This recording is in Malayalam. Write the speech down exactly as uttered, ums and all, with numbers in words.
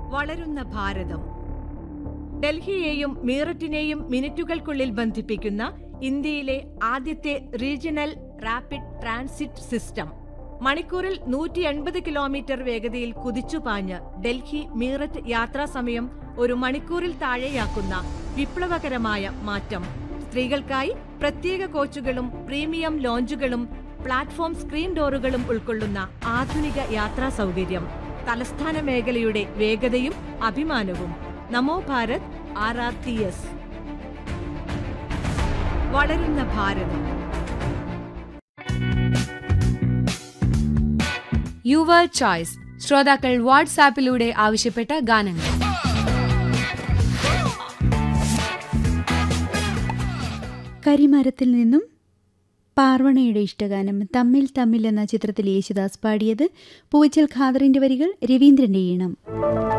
വളരുന്ന ഭാരതം. ഡൽഹിയെയും മീററ്റിനെയും മിനിറ്റുകൾക്കുള്ളിൽ ബന്ധിപ്പിക്കുന്ന ഇന്ത്യയിലെ ആദ്യത്തെ റീജിയണൽ റാപ്പിഡ് ട്രാൻസിറ്റ് സിസ്റ്റം. മണിക്കൂറിൽ നൂറ്റി എൺപത് കിലോമീറ്റർ വേഗതയിൽ കുതിച്ചുപാഞ്ഞ് ഡൽഹി മീററ്റ് യാത്രാസമയം ഒരു മണിക്കൂറിൽ താഴെയാക്കുന്ന വിപ്ലവകരമായ മാറ്റം. സ്ത്രീകൾക്കായി പ്രത്യേക കോച്ചുകളും പ്രീമിയം ലോഞ്ചുകളും പ്ലാറ്റ്ഫോം സ്ക്രീൻ ഡോറുകളും ഉൾക്കൊള്ളുന്ന ആധുനിക യാത്രാ സൗകര്യം. തലസ്ഥാന മേഖലയുടെ വേഗതയും അഭിമാനവും. നമോ Bharat R R T S. വളരുന്ന ഭാരതം. Your choice. ശ്രോതാക്കൾ വാട്സാപ്പിലൂടെ ആവശ്യപ്പെട്ട ഗാനങ്ങൾ. കരിമരത്തിൽ നിന്നും പാർവണയുടെ ഇഷ്ടഗാനം തമ്മിൽ തമ്മിൽ എന്ന ചിത്രത്തിൽ യേശുദാസ് പാടിയത്. പൂവച്ചൽ ഖാദറിന്റെ വരികൾ, രവീന്ദ്രന്റെ ഈണം.